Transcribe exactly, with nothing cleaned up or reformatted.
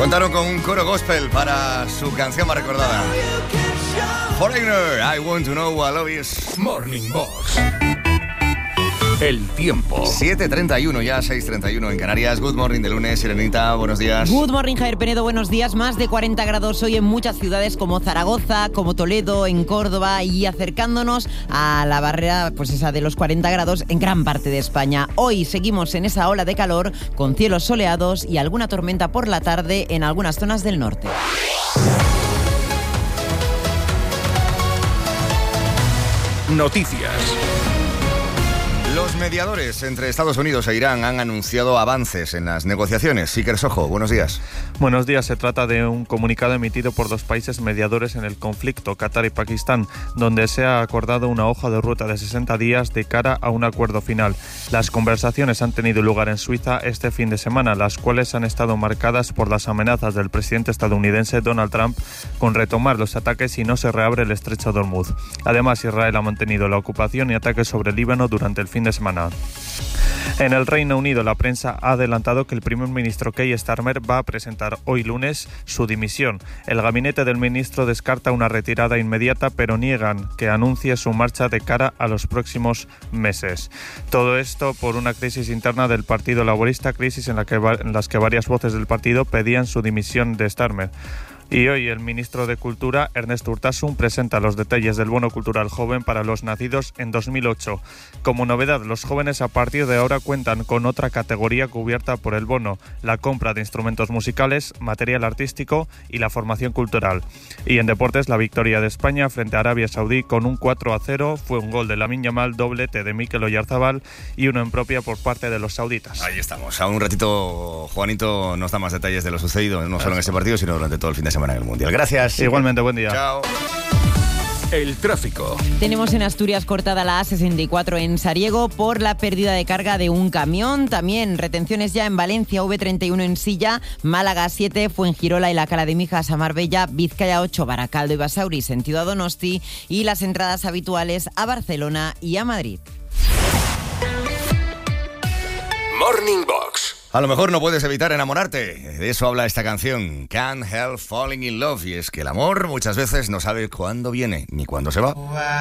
Contaron con un coro gospel para su canción más recordada. Foreigner, I Want to Know What Love Is. Morning Box. El tiempo. siete treinta y uno ya, seis treinta y uno en Canarias. Good morning de lunes, Sirenita, buenos días. Good morning, Javier Penedo, buenos días. Más de cuarenta grados hoy en muchas ciudades como Zaragoza, como Toledo, en Córdoba, y acercándonos a la barrera, pues esa de los cuarenta grados en gran parte de España. Hoy seguimos en esa ola de calor con cielos soleados y alguna tormenta por la tarde en algunas zonas del norte. Noticias. Los mediadores entre Estados Unidos e Irán han anunciado avances en las negociaciones. Iker Sojo, buenos días. Buenos días. Se trata de un comunicado emitido por los países mediadores en el conflicto, Qatar y Pakistán, donde se ha acordado una hoja de ruta de sesenta días de cara a un acuerdo final. Las conversaciones han tenido lugar en Suiza este fin de semana, las cuales han estado marcadas por las amenazas del presidente estadounidense Donald Trump con retomar los ataques si no se reabre el estrecho de Hormuz. Además, Israel ha mantenido la ocupación y ataques sobre el Líbano durante el fin de semana. En el Reino Unido, la prensa ha adelantado que el primer ministro Keir Starmer va a presentar hoy lunes su dimisión. El gabinete del ministro descarta una retirada inmediata, pero niegan que anuncie su marcha de cara a los próximos meses. Todo esto por una crisis interna del Partido Laborista, crisis en la que, en las que varias voces del partido pedían su dimisión de Starmer. Y hoy el ministro de Cultura, Ernest Urtasun, presenta los detalles del bono cultural joven para los nacidos en dos mil ocho. Como novedad, los jóvenes a partir de ahora cuentan con otra categoría cubierta por el bono: la compra de instrumentos musicales, material artístico y la formación cultural. Y en deportes, la victoria de España frente a Arabia Saudí con un cuatro a cero fue un gol de Lamine Yamal, doblete de Mikel Oyarzabal y uno en propia por parte de los sauditas. Ahí estamos. A un ratito, Juanito nos da más detalles de lo sucedido, no solo en este partido, sino durante todo el fin de semana en el Mundial. Gracias. Igualmente, buen día. Chao. El tráfico. Tenemos en Asturias cortada la A sesenta y cuatro en Sariego por la pérdida de carga de un camión. También retenciones ya en Valencia, V treinta y uno en Silla, Málaga siete, Fuengirola y la Cala de Mijas a Marbella, Vizcaya ocho, Baracaldo y Basauri, sentido a Donosti, y las entradas habituales a Barcelona y a Madrid. Morning Box. A lo mejor no puedes evitar enamorarte. De eso habla esta canción, Can't Help Falling in Love. Y es que el amor muchas veces no sabe cuándo viene ni cuándo se va.